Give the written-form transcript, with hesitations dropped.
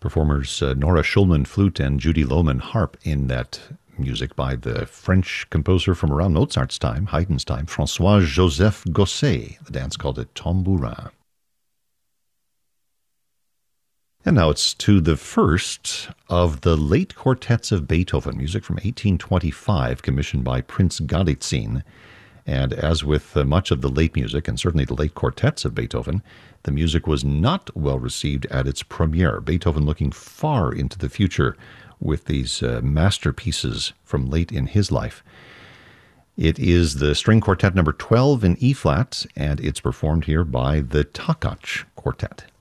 Performers Nora Schulman, flute, and Judy Lohman, harp, in that music by the French composer from around Mozart's time, Haydn's time, François-Joseph Gosset. The dance called it Tambourin. And now it's to the first of the late quartets of Beethoven, music from 1825, commissioned by Prince Galitzin. And as with much of the late music, and certainly the late quartets of Beethoven, the music was not well received at its premiere. Beethoven looking far into the future with these masterpieces from late in his life. It is the string quartet number 12 in E-flat, and it's performed here by the Takács Quartet.